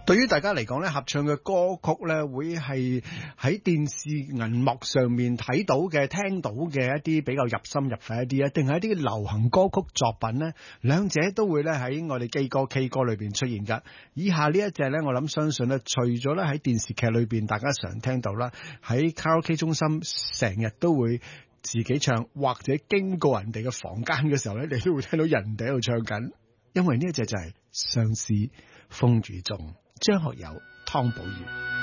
對於大家嚟講咧，合唱嘅歌曲咧，會係喺電視銀幕上面睇到嘅、聽到嘅一啲比較入心入肺一啲啊，定係一啲流行歌曲作品呢？兩者都會咧喺我哋基歌 K 歌裏邊出現㗎。以下呢一隻咧，我諗相信咧，除咗咧喺電視劇裏邊大家常聽到啦，喺卡拉 OK 中心成日都會自己唱，或者經過人哋嘅房間嘅時候咧，你都會聽到人哋喺度唱緊。因為呢一隻就係相思風雨中，張學友、湯寶如。